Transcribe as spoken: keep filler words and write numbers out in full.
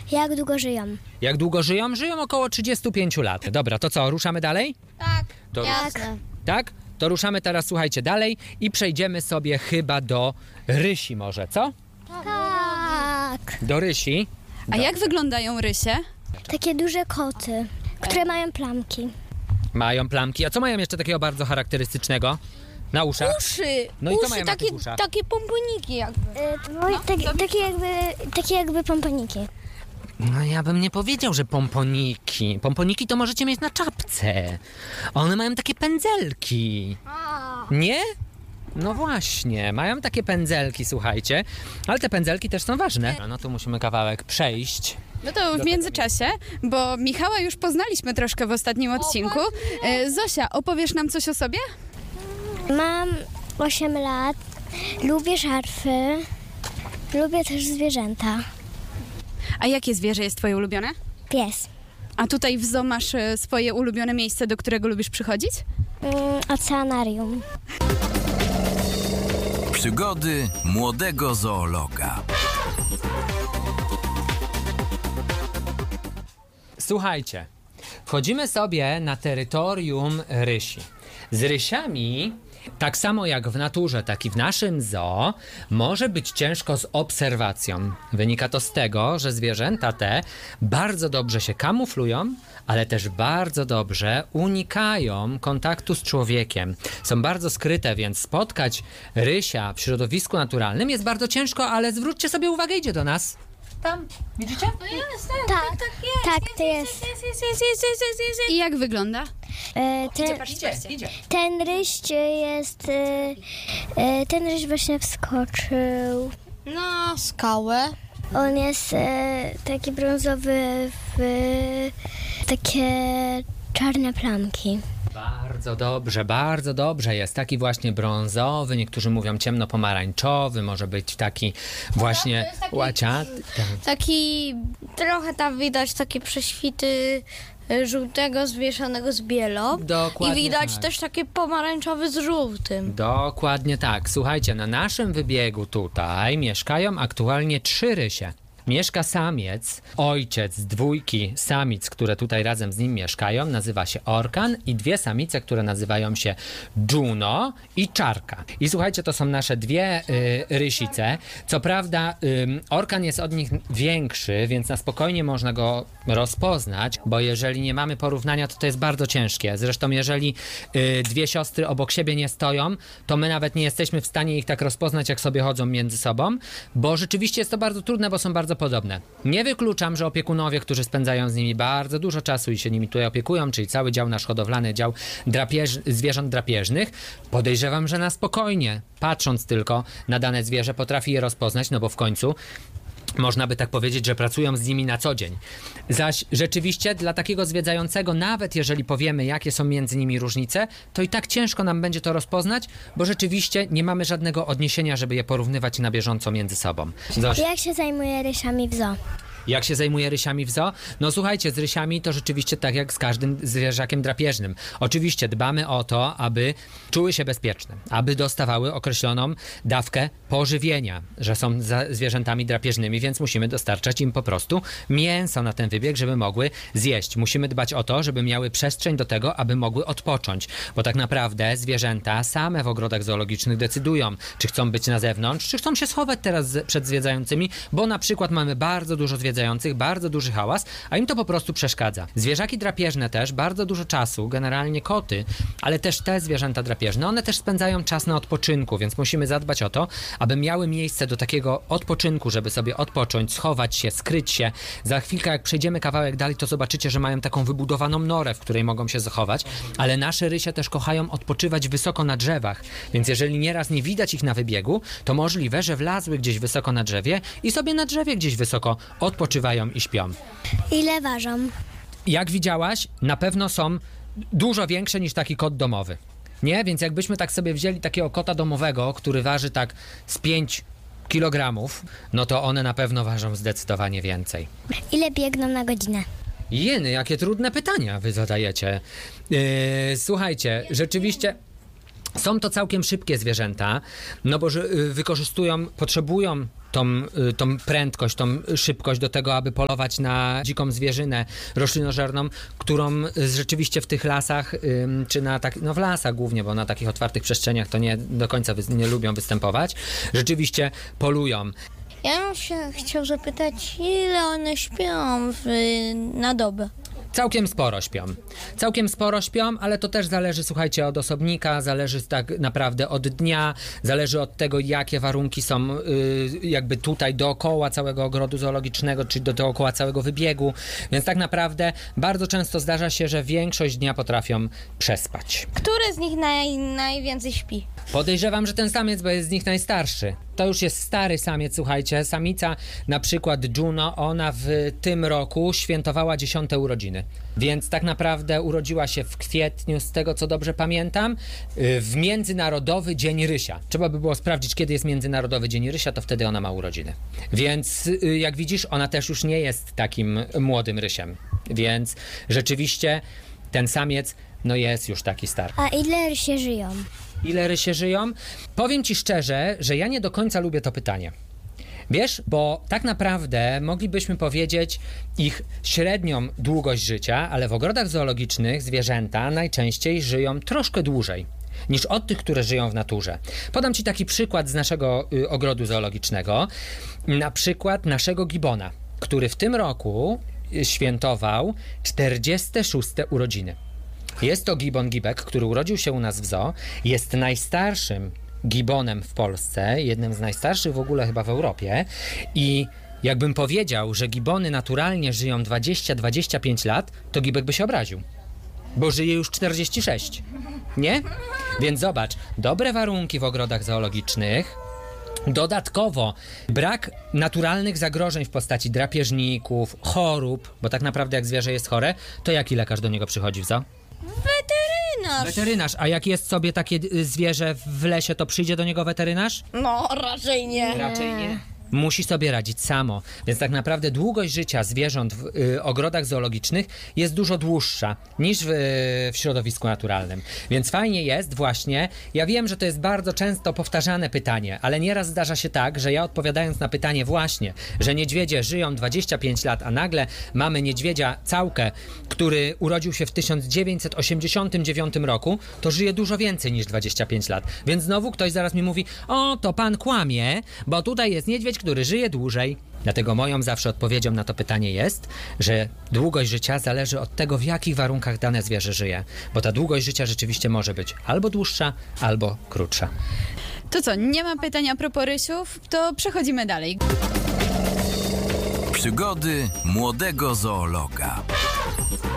Jak długo żyją? Jak długo żyją? Żyją około trzydzieści pięć lat. Dobra, to co, ruszamy dalej? Tak. To, Jasne. tak? To ruszamy teraz, słuchajcie, dalej i przejdziemy sobie chyba do rysi może, co? Tak. Do rysi. A jak wyglądają rysie? Takie duże koty, które mają plamki. Mają plamki. A co mają jeszcze takiego bardzo charakterystycznego? Na uszach? Uszy, No i co uszy mają na takie, tych uszach? takie pomponiki jakby. Y, no, tak, takie jakby, takie jakby pomponiki. No ja bym nie powiedział, że pomponiki. Pomponiki to możecie mieć na czapce. One mają takie pędzelki. Nie? No właśnie, mają takie pędzelki, słuchajcie. Ale te pędzelki też są ważne. No tu musimy kawałek przejść. No to w międzyczasie, bo Michała już poznaliśmy troszkę w ostatnim odcinku. E, Zosia, opowiesz nam coś o sobie? Mam osiem lat, lubię szarfy, lubię też zwierzęta. A jakie zwierzę jest twoje ulubione? Pies. A tutaj w zoo masz e, swoje ulubione miejsce, do którego lubisz przychodzić? Mm, oceanarium. Przygody młodego zoologa. Słuchajcie, wchodzimy sobie na terytorium rysi. Z rysiami, tak samo jak w naturze, tak i w naszym zoo, może być ciężko z obserwacją. Wynika to z tego, że zwierzęta te bardzo dobrze się kamuflują, ale też bardzo dobrze unikają kontaktu z człowiekiem. Są bardzo skryte, więc spotkać rysia w środowisku naturalnym jest bardzo ciężko, ale zwróćcie sobie uwagę, idzie do nas. Tam, widzicie? Tak, tak, to jest. I jak wygląda? E, ten, Idzie, idzie. ten ryś jest, e, e, ten ryś właśnie wskoczył. Na skałę. On jest e, taki brązowy w takie czarne plamki. Bardzo dobrze, bardzo dobrze jest. Taki właśnie brązowy, niektórzy mówią ciemnopomarańczowy, może być taki właśnie to jest taki- łaciaty. Tak. Taki, trochę tam widać takie prześwity e, żółtego zmieszanego z bielą. Dokładnie I widać tak. też takie pomarańczowy z żółtym. Dokładnie tak. Słuchajcie, na naszym wybiegu tutaj mieszkają aktualnie trzy rysie. Mieszka samiec, ojciec dwójki samic, które tutaj razem z nim mieszkają, nazywa się Orkan i dwie samice, które nazywają się Juno i Czarka. I słuchajcie, to są nasze dwie y, rysice. Co prawda y, Orkan jest od nich większy, więc na spokojnie można go rozpoznać, bo jeżeli nie mamy porównania, to to jest bardzo ciężkie. Zresztą jeżeli y, dwie siostry obok siebie nie stoją, to my nawet nie jesteśmy w stanie ich tak rozpoznać, jak sobie chodzą między sobą, bo rzeczywiście jest to bardzo trudne, bo są bardzo podobne. Nie wykluczam, że opiekunowie, którzy spędzają z nimi bardzo dużo czasu i się nimi tutaj opiekują, czyli cały dział nasz hodowlany, dział drapież, zwierząt drapieżnych, podejrzewam, że na spokojnie, patrząc tylko na dane zwierzę, potrafi je rozpoznać, no bo w końcu można by tak powiedzieć, że pracują z nimi na co dzień. Zaś rzeczywiście dla takiego zwiedzającego, nawet jeżeli powiemy, jakie są między nimi różnice, to i tak ciężko nam będzie to rozpoznać, bo rzeczywiście nie mamy żadnego odniesienia, żeby je porównywać na bieżąco między sobą. Zosia, Jak się zajmuje rysiami w zoo? jak się zajmuje rysiami w zoo? No słuchajcie, z rysiami to rzeczywiście tak jak z każdym zwierzakiem drapieżnym. Oczywiście dbamy o to, aby czuły się bezpieczne, aby dostawały określoną dawkę pożywienia, że są za zwierzętami drapieżnymi, więc musimy dostarczać im po prostu mięso na ten wybieg, żeby mogły zjeść. Musimy dbać o to, żeby miały przestrzeń do tego, aby mogły odpocząć, bo tak naprawdę zwierzęta same w ogrodach zoologicznych decydują, czy chcą być na zewnątrz, czy chcą się schować teraz z- przed zwiedzającymi, bo na przykład mamy bardzo dużo zwiedzających, bardzo duży hałas, a im to po prostu przeszkadza. Zwierzaki drapieżne też bardzo dużo czasu, generalnie koty, ale też te zwierzęta drapieżne, one też spędzają czas na odpoczynku, więc musimy zadbać o to, aby miały miejsce do takiego odpoczynku, żeby sobie odpocząć, schować się, skryć się. Za chwilkę, jak przejdziemy kawałek dalej, to zobaczycie, że mają taką wybudowaną norę, w której mogą się zachować, ale nasze rysie też kochają odpoczywać wysoko na drzewach, więc jeżeli nieraz nie widać ich na wybiegu, to możliwe, że wlazły gdzieś wysoko na drzewie i sobie na drzewie gdzieś wysoko odpoczywają i śpią. Ile ważą? Jak widziałaś, na pewno są dużo większe niż taki kot domowy. Nie? Więc jakbyśmy tak sobie wzięli takiego kota domowego, który waży tak z pięć kilogramów, no to one na pewno ważą zdecydowanie więcej. Ile biegną na godzinę? Jeny, jakie trudne pytania wy zadajecie. Yy, słuchajcie, rzeczywiście są to całkiem szybkie zwierzęta, no bo że, yy, wykorzystują, potrzebują tą, y, tą prędkość, tą szybkość do tego, aby polować na dziką zwierzynę roślinożerną, którą y, rzeczywiście w tych lasach, y, czy na tak, no w lasach głównie, bo na takich otwartych przestrzeniach to nie do końca wy, nie lubią występować, rzeczywiście polują. Ja bym się chciał zapytać, ile one śpią w, na dobę? Całkiem sporo śpią. Całkiem sporo śpią, ale to też zależy, słuchajcie, od osobnika, zależy tak naprawdę od dnia, zależy od tego, jakie warunki są y, jakby tutaj dookoła całego ogrodu zoologicznego, czy do, dookoła całego wybiegu, więc tak naprawdę bardzo często zdarza się, że większość dnia potrafią przespać. Który z nich naj, najwięcej śpi? Podejrzewam, że ten samiec, bo jest z nich najstarszy. To już jest stary samiec, słuchajcie. Samica, na przykład Juno, ona w tym roku świętowała dziesiąte urodziny. Więc tak naprawdę urodziła się w kwietniu, z tego co dobrze pamiętam, w Międzynarodowy Dzień Rysia. Trzeba by było sprawdzić, kiedy jest Międzynarodowy Dzień Rysia, to wtedy ona ma urodziny. Więc jak widzisz, ona też już nie jest takim młodym rysiem. Więc rzeczywiście ten samiec, no jest już taki stary. A ile rysie żyją? Ile rysie żyją? Powiem ci szczerze, że ja nie do końca lubię to pytanie. Wiesz, bo tak naprawdę moglibyśmy powiedzieć ich średnią długość życia, ale w ogrodach zoologicznych zwierzęta najczęściej żyją troszkę dłużej niż od tych, które żyją w naturze. Podam ci taki przykład z naszego y, ogrodu zoologicznego. Na przykład naszego gibona, który w tym roku y, świętował czterdzieste szóste urodziny. Jest to gibon gibek, który urodził się u nas w zoo. Jest najstarszym gibonem w Polsce, jednym z najstarszych w ogóle chyba w Europie. I jakbym powiedział, że gibony naturalnie żyją dwadzieścia do dwudziestu pięciu lat, to gibek by się obraził. Bo żyje już czterdzieści sześć. Nie? Więc zobacz, dobre warunki w ogrodach zoologicznych. Dodatkowo brak naturalnych zagrożeń w postaci drapieżników, chorób, bo tak naprawdę jak zwierzę jest chore, to jaki lekarz do niego przychodzi w zoo? Weterynarz. Weterynarz. A jak jest sobie takie y, zwierzę w lesie, to przyjdzie do niego weterynarz? No, raczej nie. Raczej nie. Musi sobie radzić samo. Więc tak naprawdę długość życia zwierząt w y, ogrodach zoologicznych jest dużo dłuższa niż w, y, w środowisku naturalnym. Więc fajnie jest właśnie, ja wiem, że to jest bardzo często powtarzane pytanie, ale nieraz zdarza się tak, że ja odpowiadając na pytanie właśnie, że niedźwiedzie żyją dwadzieścia pięć lat, a nagle mamy niedźwiedzia całkę, który urodził się w tysiąc dziewięćset osiemdziesiątym dziewiątym roku, to żyje dużo więcej niż dwadzieścia pięć lat. Więc znowu ktoś zaraz mi mówi, o, to pan kłamie, bo tutaj jest niedźwiedź, który żyje dłużej. Dlatego moją zawsze odpowiedzią na to pytanie jest, że długość życia zależy od tego, w jakich warunkach dane zwierzę żyje. Bo ta długość życia rzeczywiście może być albo dłuższa, albo krótsza. To co, nie ma pytań a propos rysiów? To przechodzimy dalej. Przygody młodego zoologa.